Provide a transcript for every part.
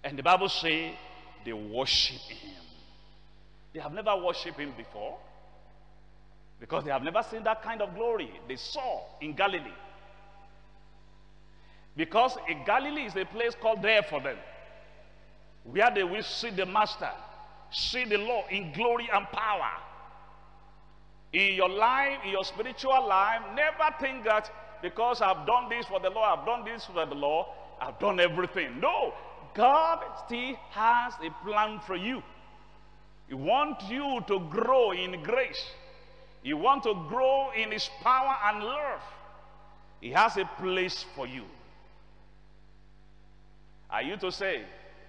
And the Bible says they worship him. They have never worshipped him before, because they have never seen that kind of glory they saw in Galilee. Because in Galilee is a place called there for them, where they will see the Master, see the Lord in glory and power. In your life, in your spiritual life, never think that because I've done this for the Lord, I've done this for the Lord, I've done everything. No, God still has a plan for you. He wants you to grow in grace. He wants to grow in his power and love. He has a place for you. Are you to say,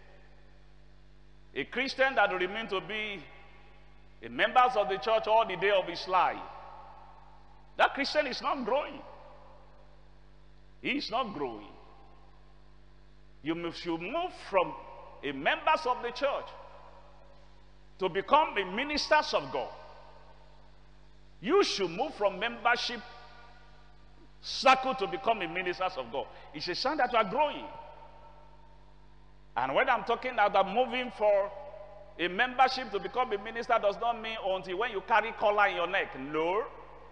a Christian that will remain to be a member of the church all the day of his life, that Christian is not growing. He is not growing. You should move from a member of the church to become a ministers of God. You should move from membership circle to become a ministers of God. It's a sign that you are growing. And when I'm talking about moving for a membership to become a minister, does not mean until when you carry collar in your neck. No.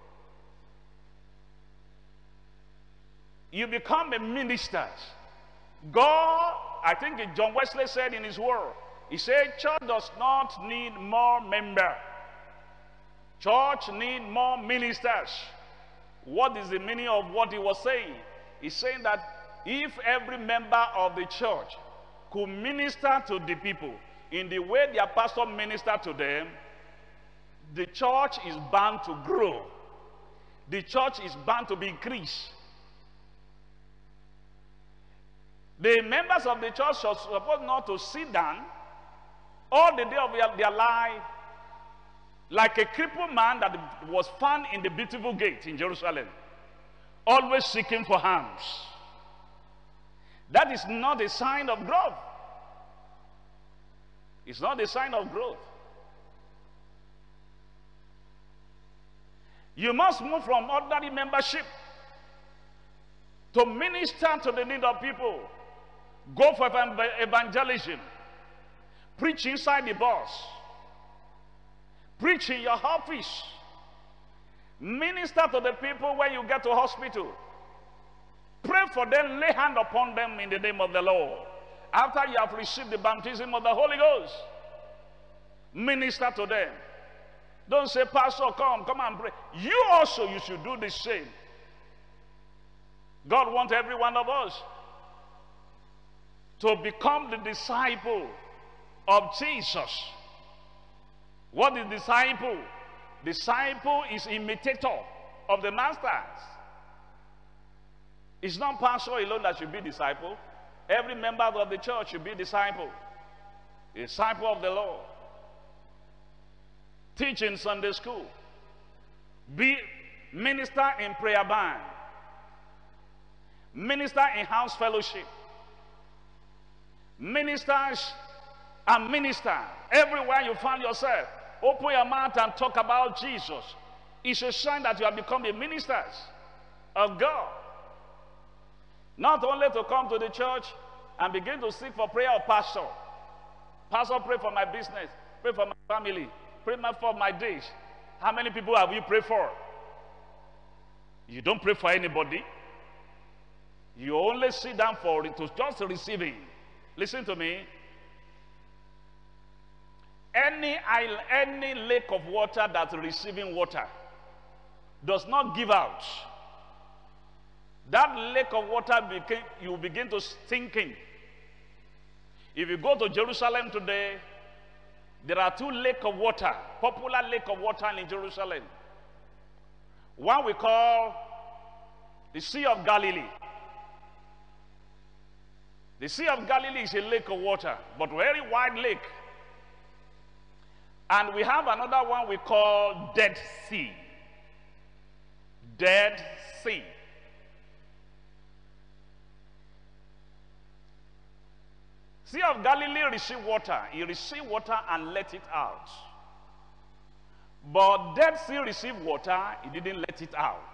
You become a minister. God, I think John Wesley said in his word, he said, church does not need more members. Church need more ministers. What is the meaning of what he was saying? He's saying that if every member of the church could minister to the people in the way their pastor ministered to them, the church is bound to grow. The church is bound to be increased. The members of the church are supposed not to sit down all the day of their life like a crippled man that was found in the beautiful gate in Jerusalem, always seeking for alms. That is not a sign of growth. It's not a sign of growth. You must move from ordinary membership to minister to the need of people. Go for evangelism. Preach inside the bus. Preach in your office. Minister to the people when you get to hospital. Pray for them, lay hand upon them in the name of the Lord. After you have received the baptism of the Holy Ghost, minister to them. Don't say, Pastor, come and pray. You also, you should do the same. God wants every one of us to become the disciple of Jesus. What is disciple? Disciple is imitator of the masters. It's not pastor alone that should be disciple. Every member of the church should be disciple. A disciple of the Lord. Teach in Sunday school. Be minister in prayer band. Minister in house fellowship. Ministers and minister everywhere you find yourself. Open your mouth and talk about Jesus. It's a sign that you have become a minister of God. Not only to come to the church and begin to seek for prayer of pastor. Pastor, pray for my business. Pray for my family. Pray for my days. How many people have you prayed for? You don't pray for anybody. You only sit down for it to just receiving. Listen to me. Any lake of water that's receiving water does not give out. That lake of water, you begin to stinking. If you go to Jerusalem today, there are two lakes of water, popular lake of water in Jerusalem. One we call the Sea of Galilee. The Sea of Galilee is a lake of water, but very wide lake. And we have another one we call Dead Sea. Dead Sea. Sea of Galilee received water. He received water and let it out. But Dead Sea received water, he didn't let it out.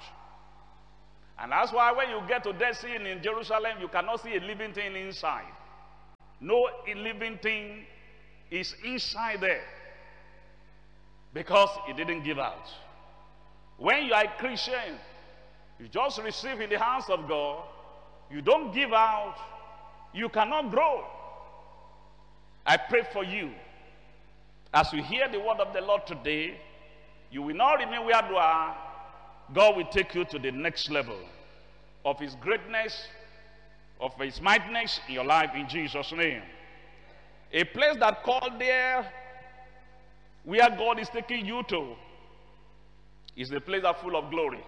And that's why when you get to Dead Sea in Jerusalem, you cannot see a living thing inside. No living thing is inside there because it didn't give out. When you are a Christian, you just receive in the hands of God. You don't give out. You cannot grow. I pray for you. As you hear the word of the Lord today, you will not remain where you are. God will take you to the next level of his greatness, of his mightiness in your life, in Jesus' name. A place that called there, where God is taking you to, is the place that's full of glory.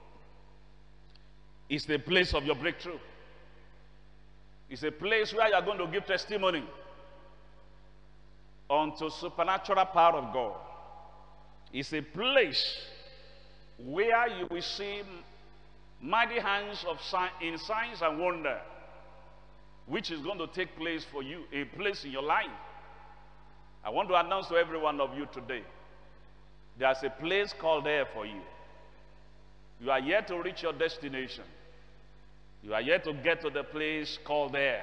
It's the place of your breakthrough. It's a place where you are going to give testimony unto supernatural power of God. It's a place where you will see mighty hands of in signs and wonder, which is going to take place for you, a place in your life. I want to announce to every one of you today, there's a place called there for you. You are yet to reach your destination. You are yet to get to the place called there.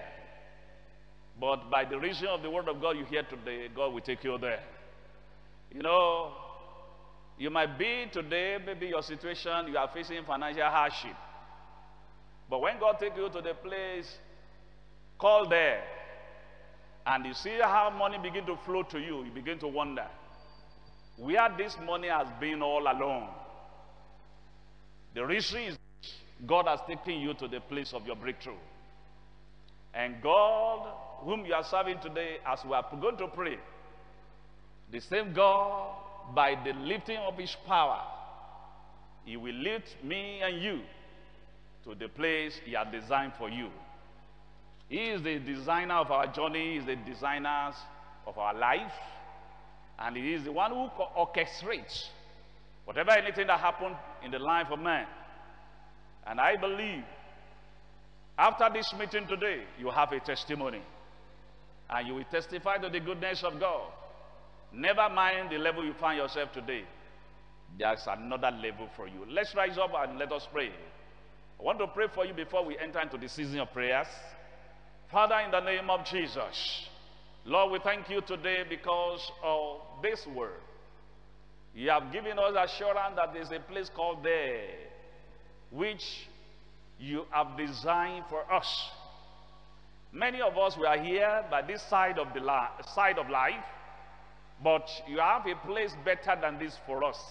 But by the reason of the word of God you hear today, God will take you there. You know, you might be today, maybe your situation, you are facing financial hardship. But when God takes you to the place called there, and you see how money begin to flow to you, you begin to wonder where this money has been all along. The reason is God has taken you to the place of your breakthrough. And God, whom you are serving today, as we are going to pray, the same God, by the lifting of his power, he will lift me and you to the place he has designed for you. He is the designer of our journey. He is the designer of our life. And he is the one who orchestrates whatever anything that happened in the life of man. And I believe after this meeting today, you have a testimony. And you will testify to the goodness of God. Never mind the level you find yourself today. There's another level for you. Let's rise up and let us pray. I want to pray for you before we enter into the season of prayers. Father, in the name of Jesus, Lord, we thank you today because of this word. You have given us assurance that there's a place called there, which you have designed for us. Many of us were here by this side of life, but you have a place better than this for us.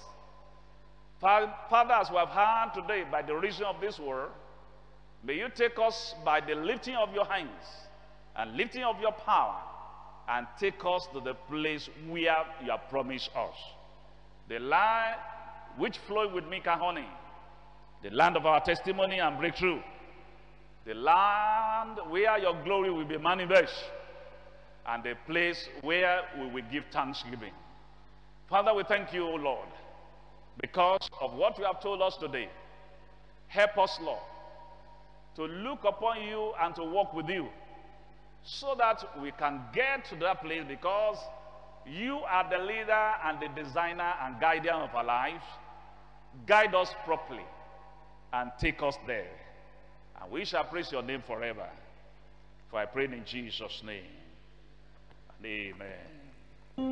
Father, as we have heard today by the reason of this word, may you take us by the lifting of your hands and lifting of your power and take us to the place where you have promised us. The land which flowed with milk and honey, the land of our testimony and breakthrough, the land where your glory will be manifest, and the place where we will give thanksgiving. Father, we thank you, O Lord, because of what you have told us today. Help us, Lord, to look upon you and to walk with you so that we can get to that place, because you are the leader and the designer and guardian of our lives. Guide us properly and take us there. And we shall praise your name forever. For I pray in Jesus' name. Amen.